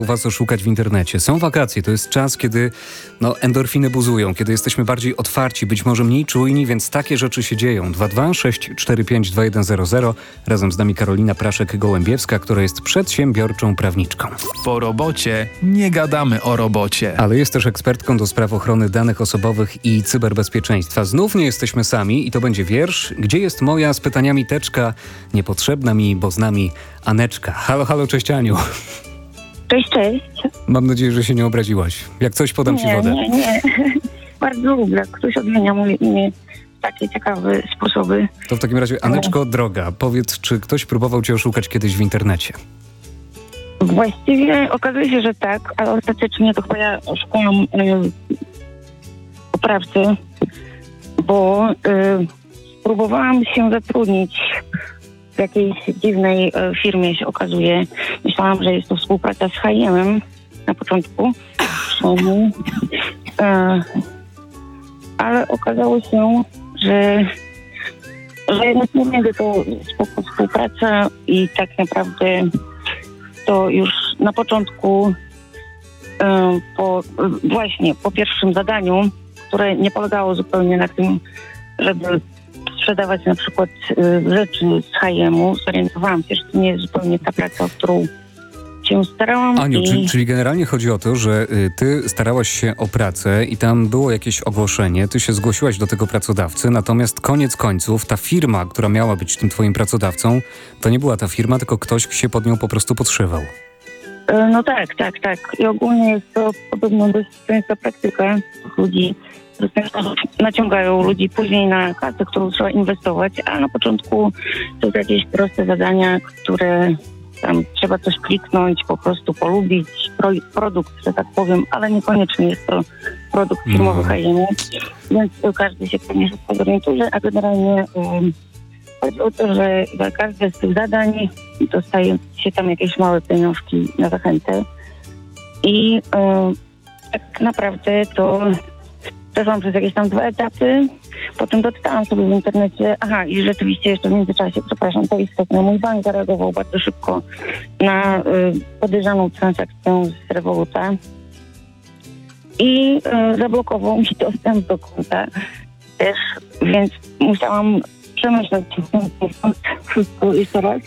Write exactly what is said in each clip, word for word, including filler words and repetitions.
was oszukać w internecie. Są wakacje, to jest czas, kiedy no, endorfiny buzują, kiedy jesteśmy bardziej otwarci, być może mniej czujni, więc takie rzeczy się dzieją. dwa dwa sześć cztery pięć dwa jeden zero zero. Razem z nami Karolina Praszek-Gołębiewska, która jest przedsiębiorczą prawniczką. Po robocie nie gadamy o robocie. Ale jest też ekspertką do spraw ochrony danych osobowych i cyberbezpieczeństwa. Znów nie jesteśmy sami i to będzie wiersz. Gdzie jest moja? Z pytaniami teczka. Niepotrzebna mi, bo z nami Aneczka. Halo, halo, cześć Aniu. Cześć, cześć. Mam nadzieję, że się nie obraziłaś. Jak coś, podam nie, ci wodę. Nie, nie, Bardzo lubię, jak ktoś odmienia moje imię w takie ciekawe sposoby. To w takim razie, Aneczko, droga, powiedz, czy ktoś próbował cię oszukać kiedyś w internecie? Właściwie okazuje się, że tak, ale ostatecznie to chyba ja oszukałam y, oprawcę, bo y, próbowałam się zatrudnić w jakiejś dziwnej y, firmie, się okazuje. Myślałam, że jest to współpraca z H i M-em na początku. Um, e, ale okazało się, że, że jednak nie będzie to spoko współpraca i tak naprawdę to już na początku e, po, właśnie po pierwszym zadaniu, które nie polegało zupełnie na tym, żeby sprzedawać na przykład e, rzeczy z H i M-u, zorientowałam się, że to nie jest zupełnie ta praca, o którą się starałam. Aniu, i... czyli, czyli generalnie chodzi o to, że y, ty starałaś się o pracę i tam było jakieś ogłoszenie, ty się zgłosiłaś do tego pracodawcy, natomiast koniec końców ta firma, która miała być tym twoim pracodawcą, to nie była ta firma, tylko ktoś się pod nią po prostu podszywał. No tak, tak, tak. I ogólnie jest to podobno dość częsta praktyka ludzi, którzy naciągają ludzi później na kasę, którą trzeba inwestować, a na początku to są jakieś proste zadania, które tam trzeba coś kliknąć, po prostu polubić pro, produkt, że tak powiem, ale niekoniecznie jest to produkt firmowy H i M-u, więc każdy się pewnie wszystko zorientuje, a generalnie um, chodzi o to, że za każde z tych zadań dostaje się tam jakieś małe pieniążki na zachętę i um, tak naprawdę to przeszłam przez jakieś tam dwa etapy, potem doczytałam sobie w internecie, aha i rzeczywiście jeszcze w międzyczasie, przepraszam, to istotne, mój bank zareagował bardzo szybko na y, podejrzaną transakcję z Revoluta i y, zablokował mi dostęp do konta też, więc musiałam przemyśleć wszystko jeszcze raz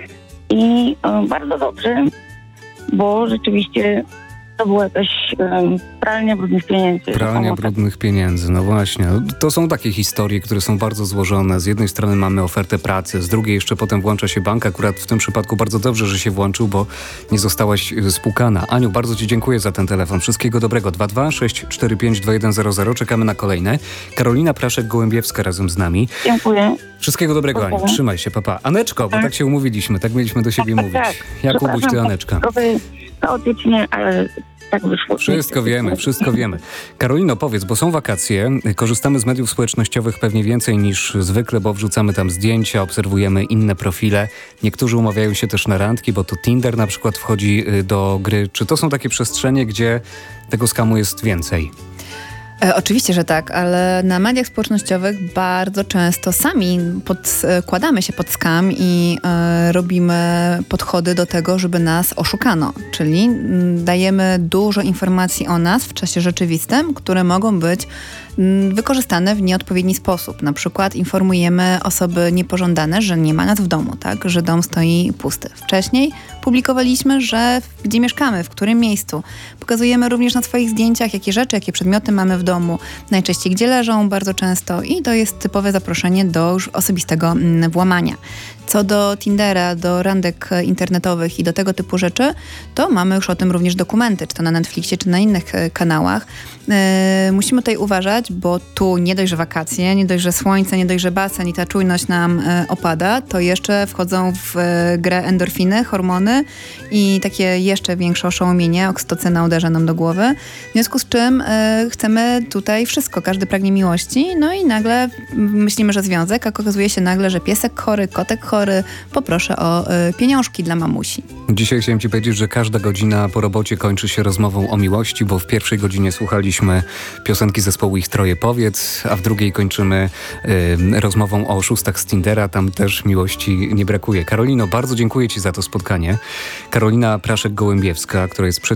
i y, bardzo dobrze, bo rzeczywiście to była jakaś um, pralnia brudnych pieniędzy. Pralnia brudnych pieniędzy, no właśnie. To są takie historie, które są bardzo złożone. Z jednej strony mamy ofertę pracy, z drugiej jeszcze potem włącza się bank. Akurat w tym przypadku bardzo dobrze, że się włączył, bo nie zostałaś spłukana. Aniu, bardzo ci dziękuję za ten telefon. Wszystkiego dobrego. dwa dwa sześć cztery pięć dwa jeden zero zero. Czekamy na kolejne. Karolina Praszek-Gołębiewska razem z nami. Dziękuję. Wszystkiego dobrego, Aniu. Trzymaj się, papa. Aneczko, bo tak, tak się umówiliśmy, tak mieliśmy do siebie tak, mówić. Tak, Jakubuś, ty Aneczka. Chaotycznie, ale tak wyszło. Wszystko wiemy, wszystko wiemy. Karolino, powiedz, bo są wakacje, korzystamy z mediów społecznościowych pewnie więcej niż zwykle, bo wrzucamy tam zdjęcia, obserwujemy inne profile. Niektórzy umawiają się też na randki, bo to Tinder na przykład wchodzi do gry. Czy to są takie przestrzenie, gdzie tego skamu jest więcej? E, oczywiście, że tak, ale na mediach społecznościowych bardzo często sami podkładamy się pod skam i e, robimy podchody do tego, żeby nas oszukano. Czyli m, dajemy dużo informacji o nas w czasie rzeczywistym, które mogą być m, wykorzystane w nieodpowiedni sposób. Na przykład informujemy osoby niepożądane, że nie ma nas w domu, tak, że dom stoi pusty. Wcześniej publikowaliśmy, że gdzie mieszkamy, w którym miejscu. Pokazujemy również na swoich zdjęciach, jakie rzeczy, jakie przedmioty mamy w domu, najczęściej gdzie leżą bardzo często i to jest typowe zaproszenie do już osobistego włamania. Co do Tindera, do randek internetowych i do tego typu rzeczy, to mamy już o tym również dokumenty, czy to na Netflixie, czy na innych kanałach. Yy, musimy tutaj uważać, bo tu nie dość, że wakacje, nie dość, że słońce, nie dość, że basen i ta czujność nam yy, opada, to jeszcze wchodzą w yy, grę endorfiny, hormony i takie jeszcze większe oszołomienie, oksytocyna uderza nam do głowy. W związku z czym yy, chcemy pragniemy tutaj wszystko, każdy pragnie miłości, no i nagle myślimy, że związek, a okazuje się nagle, że piesek chory, kotek chory, poproszę o y, pieniążki dla mamusi. Dzisiaj chciałem ci powiedzieć, że każda godzina po robocie kończy się rozmową o miłości, bo w pierwszej godzinie słuchaliśmy piosenki zespołu Ich Troje Powiedz, a w drugiej kończymy y, rozmową o oszustach z Tindera. Tam też miłości nie brakuje. Karolino, bardzo dziękuję ci za to spotkanie. Karolina Praszek-Gołębiewska, która jest przed